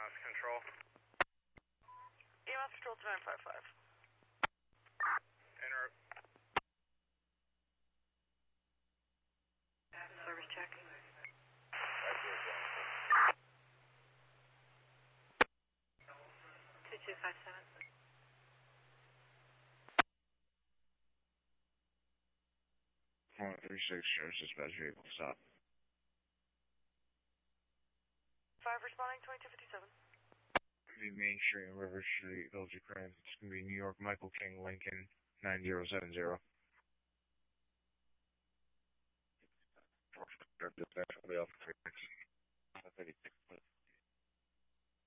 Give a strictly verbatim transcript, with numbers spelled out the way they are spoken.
M S control. E M S control to nine five five. Enter. Service check. two two five seven. one three six, Sheriff's Dispatch vehicle, stop. five responding, twenty-two fifty-seven. Be Main Street and River Street, Village of Crane. It's going to be New York, Michael King, Lincoln, nine zero seven zero. Dispatch will be off for three minutes.